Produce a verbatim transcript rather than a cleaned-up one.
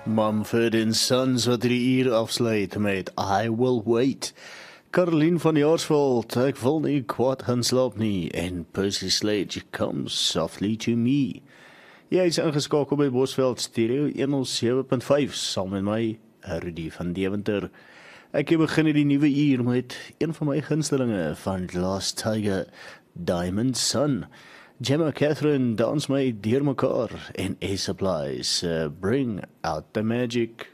Mumford and Sons wat die uur afsluit met I Will Wait. Caroline van Jaarsveld, ek wil nie kwaad gaan slaap nie, en Percy Sledge, Come Softly to Me. Jy is ingeskakel by Bosveld Stereo honderd sewe punt vyf, saam met my, Rudy van Deventer. Ek het begin die nuwe uur met een van my gunstelinge van Last Tiger, Diamond Sun. Gemma Catherine dans my deur mekaar en A-Supplies, uh, Bring Out the Magic.